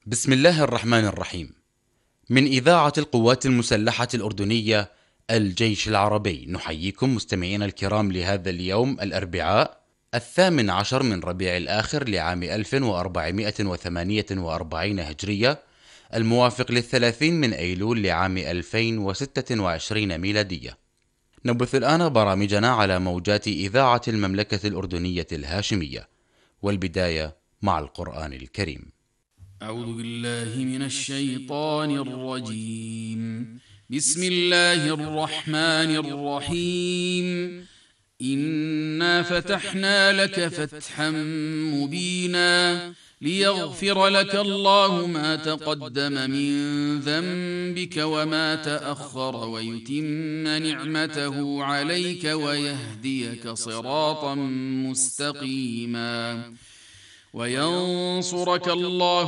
بسم الله الرحمن الرحيم. من إذاعة القوات المسلحة الأردنية الجيش العربي، نحييكم مستمعينا الكرام لهذا اليوم الأربعاء 18 من ربيع الآخر لعام 1448 هجرية، الموافق للثلاثين من أيلول لعام 2026 ميلادية. نبث الآن برامجنا على موجات إذاعة المملكة الأردنية الهاشمية، والبداية مع القرآن الكريم. أعوذ بالله من الشيطان الرجيم. بسم الله الرحمن الرحيم. إنا فتحنا لك فتحا مبينا ليغفر لك الله ما تقدم من ذنبك وما تأخر ويتم نعمته عليك ويهديك صراطا مستقيما وينصرك الله